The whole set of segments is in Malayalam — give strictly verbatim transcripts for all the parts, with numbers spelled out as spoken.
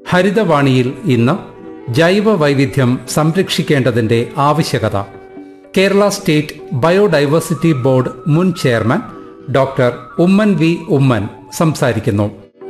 ഹരിതവാണിയിൽ ഇന്ന് ജൈവ വൈവിധ്യം സംരക്ഷിക്കേണ്ടതിന്റെ ആവശ്യകത. കേരള സ്റ്റേറ്റ് ബയോഡൈവേഴ്സിറ്റി ബോർഡ് മുൻ chairman doctor Oommen V Oommen സംസാരിക്കുന്നു.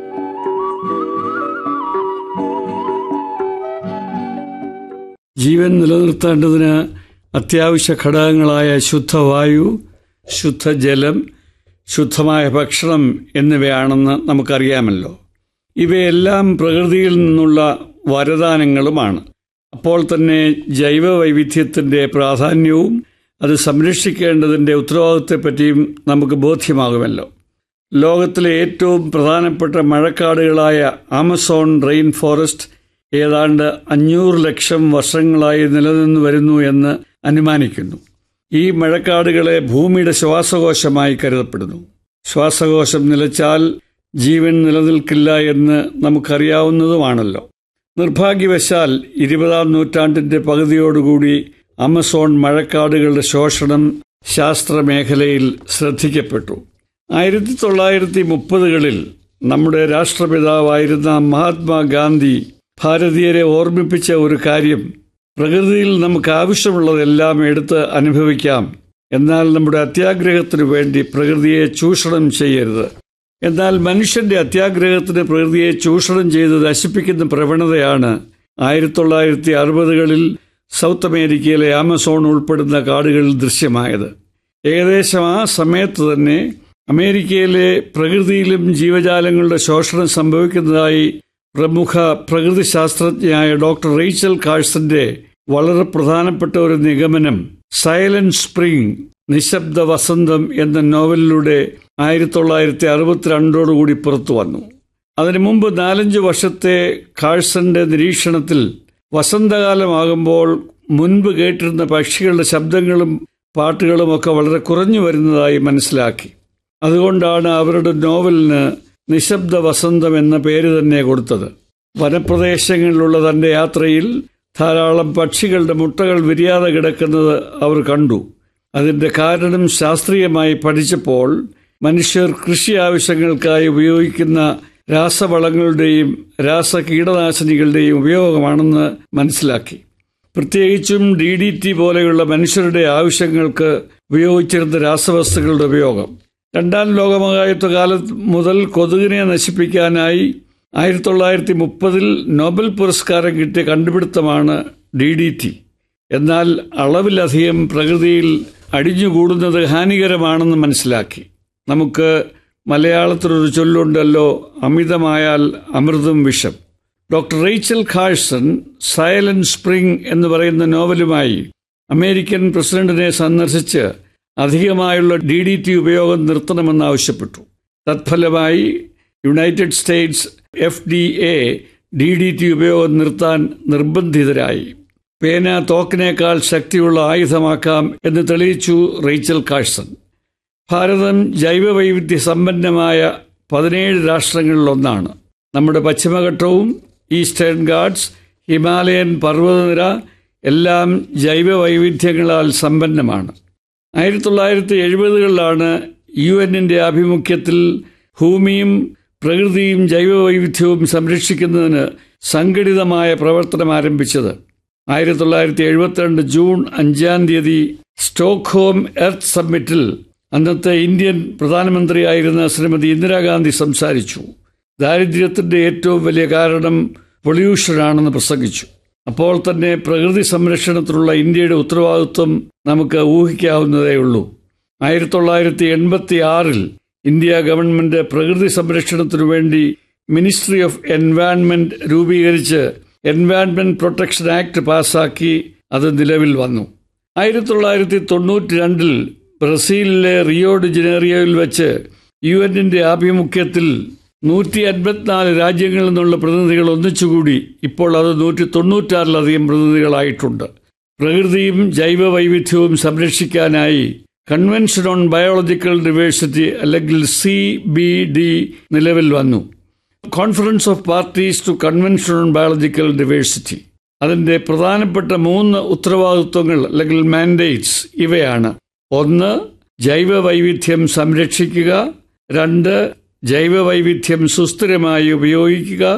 ജീവൻ നിലനിർത്തേണ്ടതിന് അത്യാവശ്യ ഘടകങ്ങളായ ശുദ്ധവായു, ശുദ്ധജലം, ശുദ്ധമായ ഭക്ഷണം എന്നിവയാണെന്ന് നമുക്കറിയാമല്ലോ. ഇവയെല്ലാം പ്രകൃതിയിൽ നിന്നുള്ള വരദാനങ്ങളുമാണ്. അപ്പോൾ തന്നെ ജൈവ വൈവിധ്യത്തിൻ്റെ പ്രാധാന്യവും അത് സംരക്ഷിക്കേണ്ടതിൻ്റെ ഉത്തരവാദിത്വത്തെപ്പറ്റിയും നമുക്ക് ബോധ്യമാകുമല്ലോ. ലോകത്തിലെ ഏറ്റവും പ്രധാനപ്പെട്ട മഴക്കാടുകളായ ആമസോൺ റെയിൻ ഫോറസ്റ്റ് ഏതാണ്ട് അഞ്ഞൂറ് ലക്ഷം വർഷങ്ങളായി നിലനിന്നു വരുന്നു എന്ന് അനുമാനിക്കുന്നു. ഈ മഴക്കാടുകളെ ഭൂമിയുടെ ശ്വാസകോശമായി കരുതപ്പെടുന്നു. ശ്വാസകോശം നിലച്ചാൽ ജീവൻ നിലനിൽക്കില്ല എന്ന് നമുക്കറിയാവുന്നതുമാണല്ലോ. നിർഭാഗ്യവശാൽ ഇരുപതാം നൂറ്റാണ്ടിന്റെ പകുതിയോടുകൂടി ആമസോൺ മഴക്കാടുകളുടെ ശോഷണം ശാസ്ത്രമേഖലയിൽ ശ്രദ്ധിക്കപ്പെട്ടു. ആയിരത്തി തൊള്ളായിരത്തി മുപ്പതുകളിൽ നമ്മുടെ രാഷ്ട്രപിതാവായിരുന്ന മഹാത്മാഗാന്ധി ഭാരതീയരെ ഓർമ്മിപ്പിച്ച ഒരു കാര്യം, പ്രകൃതിയിൽ നമുക്ക് ആവശ്യമുള്ളതെല്ലാം എടുത്ത് അനുഭവിക്കാം, എന്നാൽ നമ്മുടെ അത്യാഗ്രഹത്തിനു വേണ്ടി പ്രകൃതിയെ ചൂഷണം ചെയ്യരുത്. എന്നാൽ മനുഷ്യന്റെ അത്യാഗ്രഹത്തിന് പ്രകൃതിയെ ചൂഷണം ചെയ്ത് നശിപ്പിക്കുന്ന പ്രവണതയാണ് ആയിരത്തി തൊള്ളായിരത്തി അറുപതുകളിൽ സൗത്ത് അമേരിക്കയിലെ ആമസോൺ ഉൾപ്പെടുന്ന കാടുകളിൽ ദൃശ്യമായത്. ഏകദേശം ആ സമയത്ത് തന്നെ അമേരിക്കയിലെ പ്രകൃതിയിലും ജീവജാലങ്ങളുടെ ശോഷണം സംഭവിക്കുന്നതായി പ്രമുഖ പ്രകൃതി ശാസ്ത്രജ്ഞയായ ഡോക്ടർ റേച്ചൽ കാഴ്സന്റെ വളരെ പ്രധാനപ്പെട്ട ഒരു നിഗമനം സൈലന്റ് സ്പ്രിംഗ്, നിശബ്ദ വസന്തം എന്ന നോവലിലൂടെ ആയിരത്തി തൊള്ളായിരത്തി അറുപത്തിരണ്ടോടുകൂടി പുറത്തു വന്നു. അതിനു മുമ്പ് നാലഞ്ച് വർഷത്തെ കാഴ്സന്റെ നിരീക്ഷണത്തിൽ വസന്തകാലമാകുമ്പോൾ മുൻപ് കേട്ടിരുന്ന പക്ഷികളുടെ ശബ്ദങ്ങളും പാട്ടുകളും ഒക്കെ വളരെ കുറഞ്ഞു വരുന്നതായി മനസ്സിലാക്കി. അതുകൊണ്ടാണ് അവരുടെ നോവലിന് നിശബ്ദ വസന്തം എന്ന പേര് തന്നെ കൊടുത്തത്. വനപ്രദേശങ്ങളിലുള്ള തന്റെ യാത്രയിൽ ധാരാളം പക്ഷികളുടെ മുട്ടകൾ വിരിയാതെ കിടക്കുന്നത് അവർ കണ്ടു. അതിന്റെ കാരണം ശാസ്ത്രീയമായി പഠിച്ചപ്പോൾ മനുഷ്യർ കൃഷി ആവശ്യങ്ങൾക്കായി ഉപയോഗിക്കുന്ന രാസവളങ്ങളുടെയും രാസകീടനാശിനികളുടെയും ഉപയോഗമാണെന്ന് മനസ്സിലാക്കി. പ്രത്യേകിച്ചും ഡി ഡി ടി പോലെയുള്ള മനുഷ്യരുടെ ആവശ്യങ്ങൾക്ക് ഉപയോഗിച്ചിരുന്ന രാസവസ്തുക്കളുടെ ഉപയോഗം. രണ്ടാം ലോകമഹായുദ്ധ കാലത്ത് മുതൽ കൊതുകിനെ നശിപ്പിക്കാനായി ആയിരത്തി തൊള്ളായിരത്തി മുപ്പതിൽ നോബൽ പുരസ്കാരം കിട്ടിയ കണ്ടുപിടുത്തമാണ് ഡി ഡി ടി. എന്നാൽ അളവിലധികം പ്രകൃതിയിൽ അടിഞ്ഞുകൂടുന്നത് ഹാനികരമാണെന്ന് മനസ്സിലാക്കി. നമുക്ക് മലയാളത്തിലൊരു ചൊല്ലുണ്ടല്ലോ, അമിതമായാൽ അമൃതും വിഷം. Doctor Rachel Carson silent spring എന്ന് പറയുന്ന നോവലുമായി അമേരിക്കൻ പ്രസിഡന്റിനെ സന്ദർശിച്ച് അധികമായുള്ള ഡി ഡി ടി ഉപയോഗം നിർത്തണമെന്ന് ആവശ്യപ്പെട്ടു. തത്ഫലമായി United States F D A D D T ഉപയോഗം നിർത്താൻ നിർബന്ധിതരായി. പേന തോക്കിനേക്കാൾ ശക്തിയുള്ള ആയുധമാക്കാം എന്ന് തെളിയിച്ചു റേച്ചൽ കാഴ്സൺ. ഭാരതം ജൈവവൈവിധ്യ സമ്പന്നമായ പതിനേഴ് രാഷ്ട്രങ്ങളിലൊന്നാണ്. നമ്മുടെ പശ്ചിമഘട്ടവും ഈസ്റ്റേൺ ഗാട്സ്, ഹിമാലയൻ പർവ്വതനിര എല്ലാം ജൈവവൈവിധ്യങ്ങളാൽ സമ്പന്നമാണ്. ആയിരത്തി തൊള്ളായിരത്തി എഴുപതുകളിലാണ് യു എന്നിന്റെ ആഭിമുഖ്യത്തിൽ ഭൂമിയും പ്രകൃതിയും ജൈവവൈവിധ്യവും സംരക്ഷിക്കുന്നതിന് സംഘടിതമായ പ്രവർത്തനം ആരംഭിച്ചത്. ആയിരത്തി തൊള്ളായിരത്തി എഴുപത്തിരണ്ട് ജൂൺ അഞ്ചാം തീയതി സ്റ്റോക്ക്ഹോം എർത്ത് സമ്മിറ്റിൽ അന്നത്തെ ഇന്ത്യൻ പ്രധാനമന്ത്രിയായിരുന്ന ശ്രീമതി ഇന്ദിരാഗാന്ധി സംസാരിച്ചു. ദാരിദ്ര്യത്തിന്റെ ഏറ്റവും വലിയ കാരണം പൊല്യൂഷനാണെന്ന് പ്രസംഗിച്ചു. അപ്പോൾ തന്നെ പ്രകൃതി സംരക്ഷണത്തിലുള്ള ഇന്ത്യയുടെ ഉത്തരവാദിത്വം നമുക്ക് ഊഹിക്കാവുന്നതേയുള്ളൂ. ആയിരത്തി തൊള്ളായിരത്തി എൺപത്തി ആറിൽ ഇന്ത്യ ഗവൺമെന്റ് പ്രകൃതി സംരക്ഷണത്തിനു വേണ്ടി മിനിസ്ട്രി ഓഫ് എൻവയൺമെന്റ് രൂപീകരിച്ച് എൻവയൺമെന്റ് പ്രൊട്ടക്ഷൻ ആക്ട് പാസാക്കി. അത് നിലവിൽ വന്നു. ആയിരത്തി തൊള്ളായിരത്തി തൊണ്ണൂറ്റി രണ്ടിൽ ബ്രസീലിലെ റിയോ ഡി ജനീറോയിൽ വെച്ച് യു എന്നിന്റെ ആഭിമുഖ്യത്തിൽ നൂറ്റി അൻപത്തിനാല് രാജ്യങ്ങളിൽ നിന്നുള്ള പ്രതിനിധികൾ ഒന്നിച്ചുകൂടി. ഇപ്പോൾ അത് നൂറ്റി തൊണ്ണൂറ്റാറിലധികം പ്രതിനിധികളായിട്ടുണ്ട്. പ്രകൃതിയും ജൈവ വൈവിധ്യവും സംരക്ഷിക്കാനായി കൺവെൻഷൻ ഓൺ ബയോളജിക്കൽ ഡൈവേഴ്സിറ്റി അല്ലെങ്കിൽ സി ബി ഡി നിലവിൽ വന്നു. Conference of parties to convention on biological diversity. അതിന്റെ പ്രധാനപ്പെട്ട മൂന്ന് ഉത്തരവാദിത്വങ്ങൾ അല്ലെങ്കിൽ മാൻഡേറ്റ്സ് ഇവയാണ്. ഒന്ന്, ജൈവ വൈവിധ്യം സംരക്ഷിക്കുക. രണ്ട്, ജൈവവൈവിധ്യം സുസ്ഥിരമായി ഉപയോഗിക്കുക.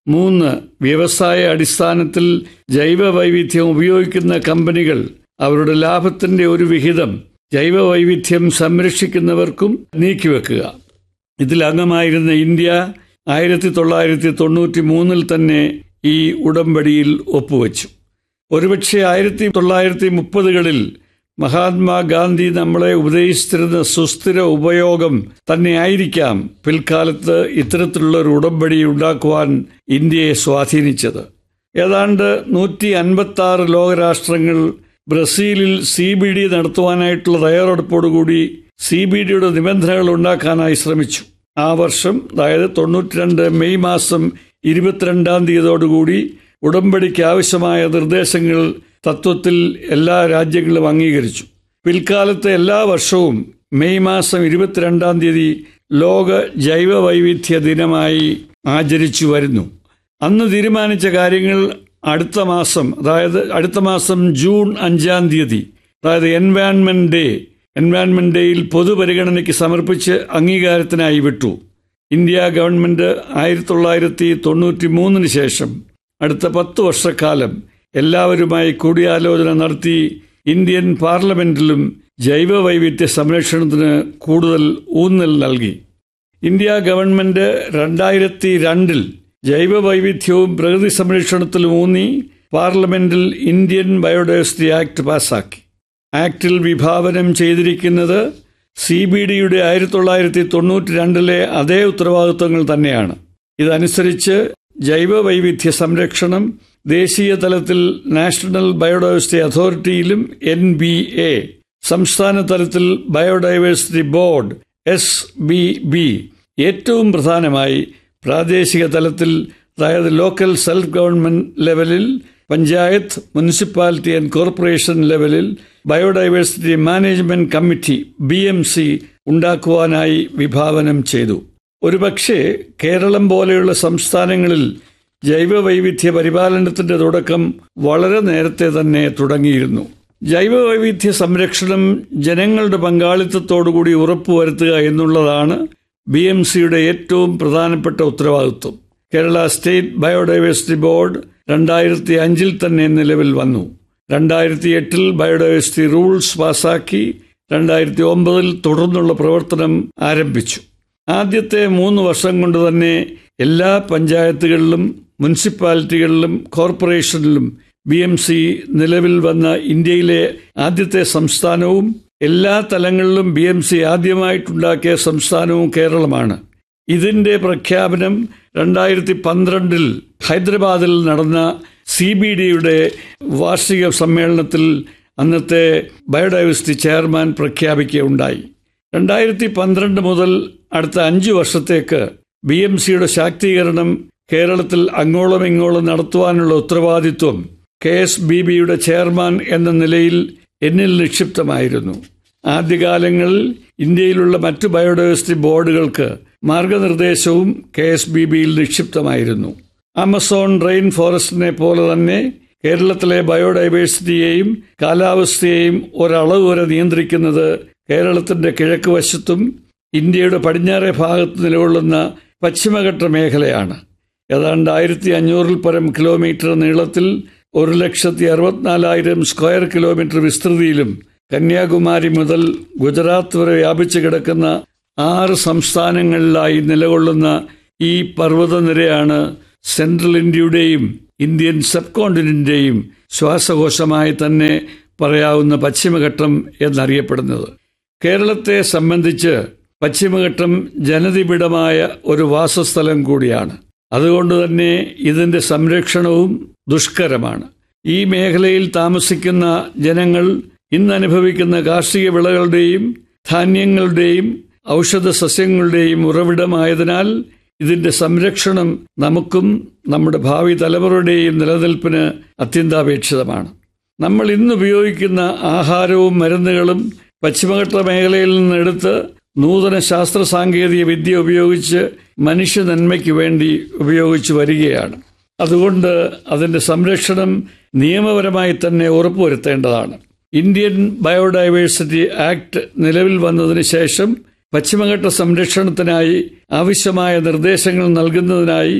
മൂന്ന്, വ്യവസായ അടിസ്ഥാനത്തിൽ ജൈവ വൈവിധ്യം ഉപയോഗിക്കുന്ന കമ്പനികൾ അവരുടെ ലാഭത്തിന്റെ ഒരു വിഹിതം ജൈവ വൈവിധ്യം സംരക്ഷിക്കുന്നവർക്കും നീക്കിവെക്കുക. ഇതിൽ അംഗമായിരുന്ന ഇന്ത്യ ആയിരത്തി തൊള്ളായിരത്തി തൊണ്ണൂറ്റി മൂന്നിൽ തന്നെ ഈ ഉടമ്പടിയിൽ ഒപ്പുവെച്ചു. ഒരുപക്ഷെ ആയിരത്തി തൊള്ളായിരത്തി മുപ്പതുകളിൽ മഹാത്മാഗാന്ധി നമ്മളെ ഉപദേശിച്ചിരുന്ന സുസ്ഥിര ഉപയോഗം തന്നെയായിരിക്കാം പിൽക്കാലത്ത് ഇത്തരത്തിലുള്ള ഒരു ഉടമ്പടി ഉണ്ടാക്കുവാൻ ഇന്ത്യയെ സ്വാധീനിച്ചത്. ഏതാണ്ട് നൂറ്റി അൻപത്തി ആറ് ലോകരാഷ്ട്രങ്ങൾ ബ്രസീലിൽ C B D നടത്തുവാനായിട്ടുള്ള തയ്യാറെടുപ്പോടുകൂടി C B ഡിയുടെ നിബന്ധനകൾ ഉണ്ടാക്കാനായി ശ്രമിച്ചു. ആ വർഷം, അതായത് തൊണ്ണൂറ്റി രണ്ട് മെയ് മാസം ഇരുപത്തിരണ്ടാം തീയതിയോടുകൂടി ഉടമ്പടിക്ക് ആവശ്യമായ നിർദ്ദേശങ്ങൾ തത്വത്തിൽ എല്ലാ രാജ്യങ്ങളും അംഗീകരിച്ചു. പിൽക്കാലത്ത് എല്ലാ വർഷവും മെയ് മാസം ഇരുപത്തിരണ്ടാം തീയതി ലോക ജൈവ വൈവിധ്യ ദിനമായി ആചരിച്ചു വരുന്നു. അന്ന് തീരുമാനിച്ച കാര്യങ്ങൾ അടുത്ത മാസം, അതായത് അടുത്ത മാസം ജൂൺ അഞ്ചാം തീയതി, അതായത് എൻവയോൺമെന്റ് ഡേ എൻവയോൺമെന്റ് ഡേയിൽ പൊതുപരിഗണനയ്ക്ക് സമർപ്പിച്ച് അംഗീകാരത്തിനായി വിട്ടു. ഇന്ത്യ ഗവൺമെന്റ് ആയിരത്തി തൊള്ളായിരത്തി തൊണ്ണൂറ്റി മൂന്നിന് ശേഷം അടുത്ത പത്ത് വർഷക്കാലം എല്ലാവരുമായി കൂടിയാലോചന നടത്തി ഇന്ത്യൻ പാർലമെന്റിലും ജൈവ വൈവിധ്യ സംരക്ഷണത്തിന് കൂടുതൽ ഊന്നൽ നൽകി. ഇന്ത്യ ഗവൺമെന്റ് രണ്ടായിരത്തി രണ്ടിൽ ജൈവ വൈവിധ്യവും പ്രകൃതി സംരക്ഷണത്തിലും ഊന്നി പാർലമെന്റിൽ ഇന്ത്യൻ ബയോഡൈവേഴ്സിറ്റി ആക്ട് പാസാക്കി. ആക്ടിൽ വിഭാവനം ചെയ്തിരിക്കുന്നത് സി ബി ഡിയുടെ ആയിരത്തി തൊള്ളായിരത്തി തൊണ്ണൂറ്റി രണ്ടിലെ അതേ ഉത്തരവാദിത്വങ്ങൾ തന്നെയാണ്. ഇതനുസരിച്ച് ജൈവ വൈവിധ്യ സംരക്ഷണം ദേശീയ തലത്തിൽ national biodiversity അതോറിറ്റിയിലും N B A, സംസ്ഥാന തലത്തിൽ biodiversity board S B B, ഏറ്റവും പ്രധാനമായി പ്രാദേശിക തലത്തിൽ, അതായത് ലോക്കൽ സെൽഫ് ഗവൺമെന്റ് ലെവലിൽ, പഞ്ചായത്ത്, മുനിസിപ്പാലിറ്റി ആൻഡ് കോർപ്പറേഷൻ ലെവലിൽ biodiversity management committee B M C ഉണ്ടാക്കുവാനായി വിഭാവനം ചെയ്തു. ഒരുപക്ഷെ കേരളം പോലെയുള്ള സംസ്ഥാനങ്ങളിൽ ജൈവ വൈവിധ്യ പരിപാലനത്തിന്റെ തുടക്കം വളരെ നേരത്തെ തന്നെ തുടങ്ങിയിരുന്നു. ജൈവ വൈവിധ്യ സംരക്ഷണം ജനങ്ങളുടെ പങ്കാളിത്തത്തോടുകൂടി ഉറപ്പുവരുത്തുക എന്നുള്ളതാണ് ബി എം സിയുടെ ഏറ്റവും പ്രധാനപ്പെട്ട ഉത്തരവാദിത്വം. കേരള സ്റ്റേറ്റ് ബയോഡൈവേഴ്സിറ്റി ബോർഡ് രണ്ടായിരത്തി അഞ്ചിൽ തന്നെ നിലവിൽ വന്നു. രണ്ടായിരത്തി എട്ടിൽ ബയോഡൈവേഴ്സിറ്റി റൂൾസ് പാസാക്കി രണ്ടായിരത്തി ഒമ്പതിൽ തുടർന്നുള്ള പ്രവർത്തനം ആരംഭിച്ചു. ആദ്യത്തെ മൂന്ന് വർഷം കൊണ്ട് തന്നെ എല്ലാ പഞ്ചായത്തുകളിലും മുനിസിപ്പാലിറ്റികളിലും കോർപ്പറേഷനിലും ബി എം സി നിലവിൽ വന്ന ഇന്ത്യയിലെ ആദ്യത്തെ സംസ്ഥാനവും എല്ലാ തലങ്ങളിലും ബി എം സി ആദ്യമായിട്ടുണ്ടാക്കിയ സംസ്ഥാനവും കേരളമാണ്. ഇതിന്റെ പ്രഖ്യാപനം രണ്ടായിരത്തി പന്ത്രണ്ടിൽ ഹൈദരാബാദിൽ നടന്ന സി ബി ഡിയുടെ വാർഷിക സമ്മേളനത്തിൽ അന്നത്തെ ബയോഡൈവേഴ്സിറ്റി ചെയർമാൻ പ്രഖ്യാപിക്കുകയുണ്ടായി. രണ്ടായിരത്തി പന്ത്രണ്ട് മുതൽ അടുത്ത അഞ്ചു വർഷത്തേക്ക് ബി എം സിയുടെ ശാക്തീകരണം കേരളത്തിൽ അങ്ങോളം ഇങ്ങോളം നടത്തുവാനുള്ള ഉത്തരവാദിത്വം കെ എസ് ബി ബിയുടെ ചെയർമാൻ എന്ന നിലയിൽ എന്നിൽ നിക്ഷിപ്തമായിരുന്നു. ആദ്യകാലങ്ങളിൽ ഇന്ത്യയിലുള്ള മറ്റു ബയോഡൈവേഴ്സിറ്റി ബോർഡുകൾക്ക് മാർഗനിർദ്ദേശവും കെ എസ് ബി ബിയിൽ നിക്ഷിപ്തമായിരുന്നു. ആമസോൺ റെയിൻ ഫോറസ്റ്റിനെ പോലെ തന്നെ കേരളത്തിലെ ബയോഡൈവേഴ്സിറ്റിയെയും കാലാവസ്ഥയെയും ഒരളവ് വരെ നിയന്ത്രിക്കുന്നത് കേരളത്തിന്റെ കിഴക്ക് വശത്തും ഇന്ത്യയുടെ പടിഞ്ഞാറേ ഭാഗത്ത് നിലകൊള്ളുന്ന പശ്ചിമഘട്ട മേഖലയാണ്. ഏതാണ്ട് ആയിരത്തി അഞ്ഞൂറിൽ പരം കിലോമീറ്റർ നീളത്തിൽ ഒരു ലക്ഷത്തി അറുപത്തിനാലായിരം സ്ക്വയർ കിലോമീറ്റർ വിസ്തൃതിയിലും കന്യാകുമാരി മുതൽ ഗുജറാത്ത് വരെ വ്യാപിച്ചു കിടക്കുന്ന ആറ് സംസ്ഥാനങ്ങളിലായി നിലകൊള്ളുന്ന ഈ പർവ്വതനിരയാണ് സെൻട്രൽ ഇന്ത്യയുടെയും ഇന്ത്യൻ സബ് കോണ്ടിനെന്റിന്റെയും ശ്വാസകോശമായി തന്നെ പറയാവുന്ന പശ്ചിമഘട്ടം എന്നറിയപ്പെടുന്നത്. കേരളത്തെ സംബന്ധിച്ച് പശ്ചിമഘട്ടം ജനനിബിഡമായ ഒരു വാസസ്ഥലം കൂടിയാണ്. അതുകൊണ്ട് തന്നെ ഇതിന്റെ സംരക്ഷണവും ദുഷ്കരമാണ്. ഈ മേഖലയിൽ താമസിക്കുന്ന ജനങ്ങൾ ഇന്നനുഭവിക്കുന്ന കാർഷിക വിളകളുടെയും ധാന്യങ്ങളുടെയും ഔഷധ സസ്യങ്ങളുടെയും ഉറവിടമായതിനാൽ ഇതിന്റെ സംരക്ഷണം നമുക്കും നമ്മുടെ ഭാവി തലമുറയുടെയും നിലനിൽപ്പിന് അത്യന്താപേക്ഷിതമാണ്. നമ്മൾ ഇന്ന് ഉപയോഗിക്കുന്ന ആഹാരവും മരുന്നുകളും പശ്ചിമഘട്ട മേഖലയിൽ നിന്നെടുത്ത് നൂതന ശാസ്ത്ര സാങ്കേതിക വിദ്യ ഉപയോഗിച്ച് മനുഷ്യ നന്മയ്ക്ക് വേണ്ടി ഉപയോഗിച്ചു വരികയാണ്. അതുകൊണ്ട് അതിന്റെ സംരക്ഷണം നിയമപരമായി തന്നെ ഉറപ്പുവരുത്തേണ്ടതാണ്. ഇന്ത്യൻ ബയോഡൈവേഴ്സിറ്റി ആക്ട് നിലവിൽ വന്നതിന് ശേഷം പശ്ചിമഘട്ട സംരക്ഷണത്തിനായി ആവശ്യമായ നിർദ്ദേശങ്ങൾ നൽകുന്നതിനായി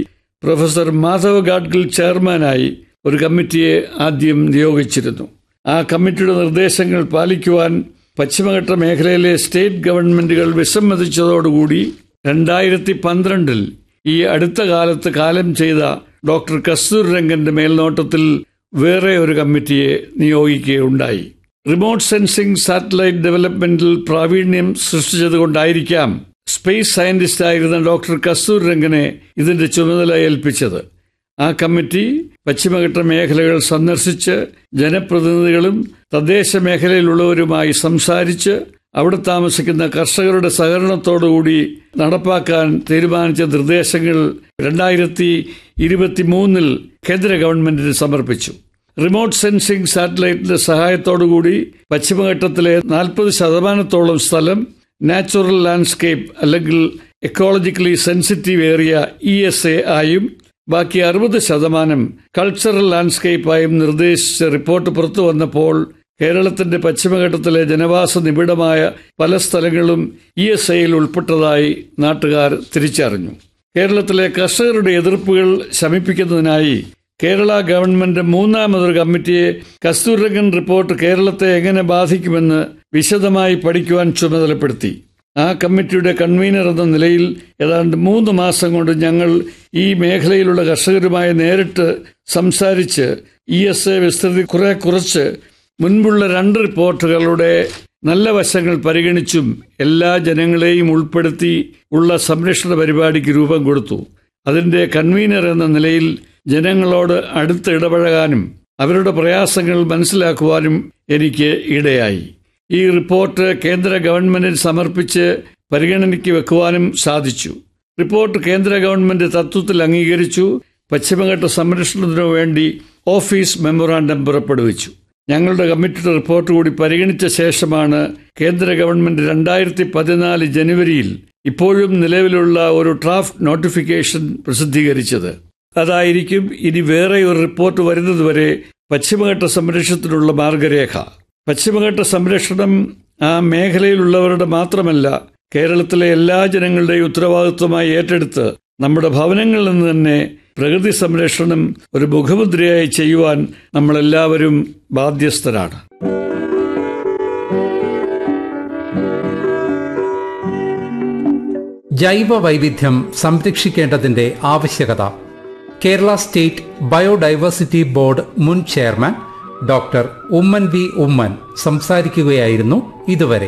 പ്രൊഫസർ മാധവ് ഗാഡ്ഗിൽ ചെയർമാനായി ഒരു കമ്മിറ്റിയെ ആദ്യം നിയോഗിച്ചിരുന്നു. ആ കമ്മിറ്റിയുടെ നിർദ്ദേശങ്ങൾ പാലിക്കുവാൻ പശ്ചിമഘട്ട മേഖലയിലെ സ്റ്റേറ്റ് ഗവൺമെന്റുകൾ വിസമ്മതിച്ചതോടുകൂടി രണ്ടായിരത്തി പന്ത്രണ്ടിൽ ഈ അടുത്ത കാലത്ത് കാലം ചെയ്ത ഡോക്ടർ കസ്തൂരിരംഗന്റെ മേൽനോട്ടത്തിൽ വേറെ ഒരു കമ്മിറ്റിയെ നിയോഗിക്കുകയുണ്ടായി. റിമോട്ട് സെൻസിംഗ് സാറ്റലൈറ്റ് ഡെവലപ്മെന്റിൽ പ്രാവീണ്യം സൃഷ്ടിച്ചതുകൊണ്ടായിരിക്കാം സ്പേസ് സയന്റിസ്റ്റായിരുന്ന ഡോക്ടർ കസ്തൂരിരംഗനെ ഇതിന്റെ ചുമതല ഏൽപ്പിച്ചത്. ആ കമ്മിറ്റി പശ്ചിമഘട്ട മേഖലകൾ സന്ദർശിച്ച് ജനപ്രതിനിധികളും തദ്ദേശ മേഖലയിലുള്ളവരുമായി സംസാരിച്ച് അവിടെ താമസിക്കുന്ന കർഷകരുടെ സഹകരണത്തോടുകൂടി നടപ്പാക്കാൻ തീരുമാനിച്ച നിർദ്ദേശങ്ങൾ രണ്ടായിരത്തി ഇരുപത്തി മൂന്നിൽ കേന്ദ്ര ഗവൺമെന്റിന് സമർപ്പിച്ചു. റിമോട്ട് സെൻസിംഗ് സാറ്റലൈറ്റിന്റെ സഹായത്തോടുകൂടി പശ്ചിമഘട്ടത്തിലെ നാൽപ്പത് ശതമാനത്തോളം സ്ഥലം നാച്ചുറൽ ലാൻഡ്സ്കേപ്പ് അല്ലെങ്കിൽ ecologically sensitive area E S A ആയും ബാക്കി അറുപത് ശതമാനം കൾച്ചറൽ ലാൻഡ്സ്കേപ്പായും നിർദ്ദേശിച്ച റിപ്പോർട്ട് പുറത്തു വന്നപ്പോൾ കേരളത്തിന്റെ പശ്ചിമഘട്ടത്തിലെ ജനവാസ നിബിഡമായ പല സ്ഥലങ്ങളും ഇ എസ് ഐയിൽ ഉൾപ്പെട്ടതായി നാട്ടുകാർ തിരിച്ചറിഞ്ഞു. കേരളത്തിലെ കർഷകരുടെ എതിർപ്പുകൾ ശമിപ്പിക്കുന്നതിനായി കേരള ഗവൺമെന്റ് മൂന്നാമതൊരു കമ്മിറ്റിയെ കസ്തൂരിരംഗൻ റിപ്പോർട്ട് കേരളത്തെ എങ്ങനെ ബാധിക്കുമെന്ന് വിശദമായി പഠിക്കുവാൻ ചുമതലപ്പെടുത്തി. ആ കമ്മിറ്റിയുടെ കൺവീനർ എന്ന നിലയിൽ ഏതാണ്ട് മൂന്ന് മാസം കൊണ്ട് ഞങ്ങൾ ഈ മേഖലയിലുള്ള കർഷകരുമായി നേരിട്ട് സംസാരിച്ച് ഇ എസ് എ വിസ്തൃതി കുറെ കുറച്ച് മുൻപുള്ള രണ്ട് റിപ്പോർട്ടുകളുടെ നല്ല വശങ്ങൾ പരിഗണിച്ചും എല്ലാ ജനങ്ങളെയും ഉൾപ്പെടുത്തി ഉള്ള സംരക്ഷണ പരിപാടിക്ക് രൂപം കൊടുത്തു. അതിന്റെ കൺവീനർ എന്ന നിലയിൽ ജനങ്ങളോട് അടുത്ത് ഇടപഴകാനും അവരുടെ പ്രയാസങ്ങൾ മനസ്സിലാക്കുവാനും എനിക്ക് ഇടയായി. ഈ റിപ്പോർട്ട് കേന്ദ്ര ഗവൺമെന്റിന് സമർപ്പിച്ച് പരിഗണനയ്ക്ക് വെക്കുവാനും സാധിച്ചു. റിപ്പോർട്ട് കേന്ദ്ര ഗവൺമെന്റ് തത്വത്തിൽ അംഗീകരിച്ചു. പശ്ചിമഘട്ട സംരക്ഷണത്തിനു വേണ്ടി ഓഫീസ് മെമ്മോറാണ്ടം പുറപ്പെടുവിച്ചു. ഞങ്ങളുടെ കമ്മിറ്റിയുടെ റിപ്പോർട്ട് കൂടി പരിഗണിച്ച ശേഷമാണ് കേന്ദ്ര ഗവൺമെന്റ് രണ്ടായിരത്തി പതിനാല് ജനുവരിയിൽ ഇപ്പോഴും നിലവിലുള്ള ഒരു ഡ്രാഫ്റ്റ് നോട്ടിഫിക്കേഷൻ പ്രസിദ്ധീകരിച്ചത്. അതായിരിക്കും ഇനി വേറെ ഒരു റിപ്പോർട്ട് വരുന്നതുവരെ പശ്ചിമഘട്ട സംരക്ഷണത്തിനുള്ള മാർഗരേഖ. പശ്ചിമഘട്ട സംരക്ഷണം ആ മേഖലയിലുള്ളവരുടെ മാത്രമല്ല, കേരളത്തിലെ എല്ലാ ജനങ്ങളുടെയും ഉത്തരവാദിത്വമായി ഏറ്റെടുത്ത് നമ്മുടെ ഭവനങ്ങളിൽ നിന്ന് തന്നെ പ്രകൃതി സംരക്ഷണം ഒരു മുഖമുദ്രയായി ചെയ്യുവാൻ നമ്മളെല്ലാവരും ബാധ്യസ്ഥരാണ്. ജൈവ വൈവിധ്യം സംരക്ഷിക്കേണ്ടതിന്റെ ആവശ്യകത കേരള സ്റ്റേറ്റ് ബയോഡൈവേഴ്സിറ്റി ബോർഡ് മുൻ chairman doctor Oommen V Oommen സംസാരിക്കുകയായിരുന്നു ഇതുവരെ.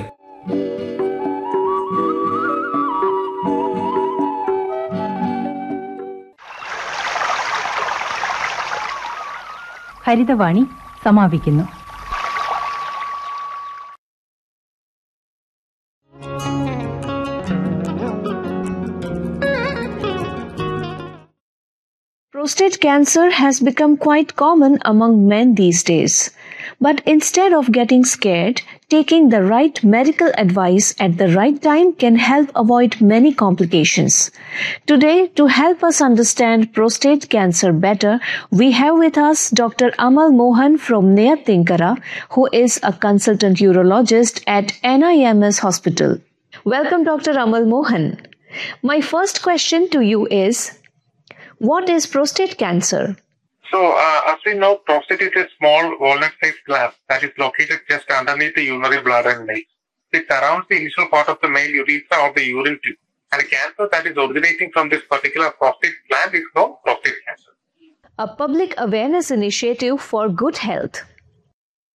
ഹരിതവാണി സമാപിക്കുന്നു. Prostate cancer has become quite common among men these days. But instead of getting scared, taking the right medical advice at the right time can help avoid many complications. Today, to help us understand prostate cancer better, we have with us Doctor Amal Mohan from Nayat Tinkara, who is a consultant urologist at N I M S Hospital. Welcome, Doctor Amal Mohan. My first question to you is, what is prostate cancer? So, uh, as we know, prostate is a small walnut-sized gland that is located just underneath the urinary bladder and legs. It surrounds the initial part of the male urethra or the urine tube. And a cancer that is originating from this particular prostate gland is called prostate cancer. A public awareness initiative for good health.